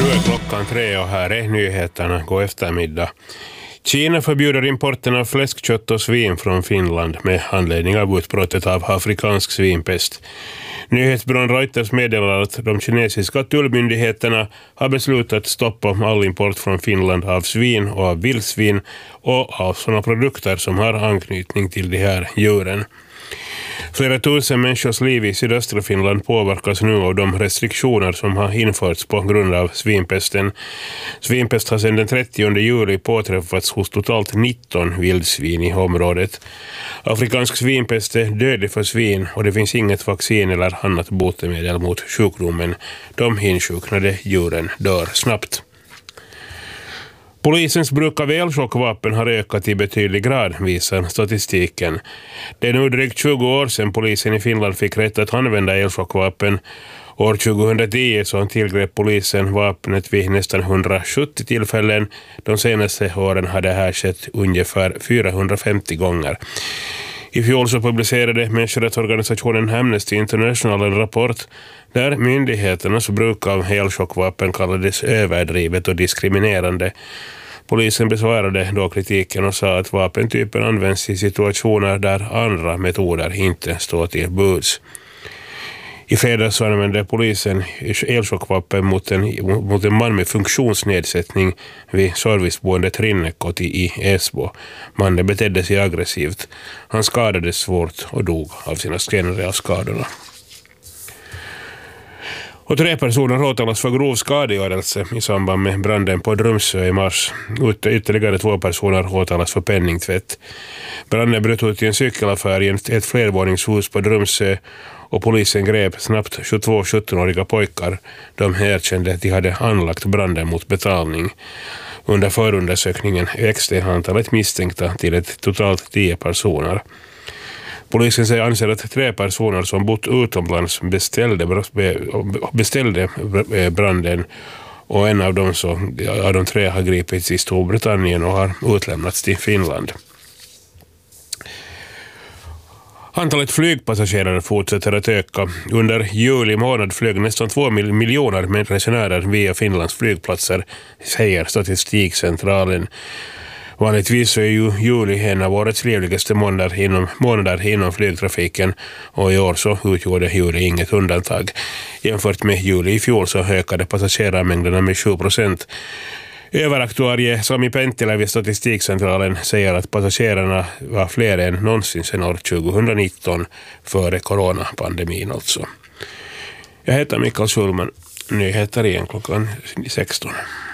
är klockan 3 och här är nyheterna. God eftermiddag. Kina förbjuder importen av fläskkött och svin från Finland med anledning av utbrottet av afrikansk svinpest. Nyhetsbyrån Reuters meddelar att de kinesiska tullmyndigheterna har beslutat stoppa all import från Finland av svin och av vildsvin och av sådana produkter som har anknytning till de här djuren. Flera tusen människors liv i sydöstra Finland påverkas nu av de restriktioner som har införts på grund av svinpesten. Svinpest har sedan den 30 juli påträffats hos totalt 19 vildsvin i området. Afrikansk svinpest är dödlig för svin och det finns inget vaccin eller annat botemedel mot sjukdomen. De insjuknade djuren dör snabbt. Polisens bruk av elchockvapen har ökat i betydlig grad, visar statistiken. Det är nu drygt 20 år sedan polisen i Finland fick rätt att använda elchockvapen. År 2010 så tillgrep polisen vapnet vid nästan 170 tillfällen. De senaste åren har det här skett ungefär 450 gånger. I fjol så publicerade människorättsorganisationen Amnesty International en rapport där myndigheternas bruk av elchockvapen kallades överdrivet och diskriminerande. Polisen besvarade då kritiken och sa att vapentypen används i situationer där andra metoder inte står till buds. I fredags använde polisen elchockvapen mot en man med funktionsnedsättning vid serviceboendet Rinnekoti i Esbo. Mannen betedde sig aggressivt. Han skadades svårt och dog av sina skenare av skadorna. Och 3 personer åtalas för grov skadegörelse i samband med branden på Drumsö i mars. Ytterligare 2 personer åtalas för penningtvätt. Branden bröt ut i en cykelaffär i ett flervåningshus på Drumsö och polisen grep snabbt 22 17-åriga pojkar. De erkände att de hade anlagt branden mot betalning. Under förundersökningen växte antalet misstänkta till ett totalt 10 personer. Polisen anser att 3 personer som bott utomlands beställde branden och en av dem av de 3 har gripits i Storbritannien och har utlämnats till Finland. Antalet flygpassagerare fortsätter att öka. Under juli månad flög nästan 2 miljoner resenärer via Finlands flygplatser, säger Statistikcentralen. Vanligtvis är ju juli en av årets livligaste månader inom flygtrafiken och i år så utgjorde juli inget undantag. Jämfört med juli i fjol så ökade passagerarmängderna med 7%. Överaktuarie Sami Penttilä vid Statistikcentralen säger att passagerarna var fler än någonsin sedan år 2019 före coronapandemin alltså. Jag heter Mikael Schulman. Nyheter igen klockan 16.